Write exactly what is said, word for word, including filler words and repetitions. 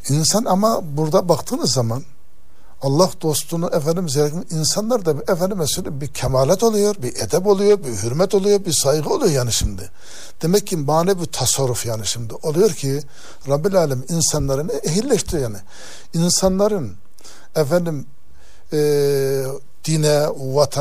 İnsan ama burada baktığınız zaman Allah dostunu efendim insanlar da efendim mesela bir kemalet oluyor, bir edep oluyor, bir hürmet oluyor, bir saygı oluyor yani şimdi. Demek ki manevi tasarruf yani şimdi oluyor ki Rabbil Alem insanların ehilleştiriyor yani. İnsanların efendim e, dine, vatan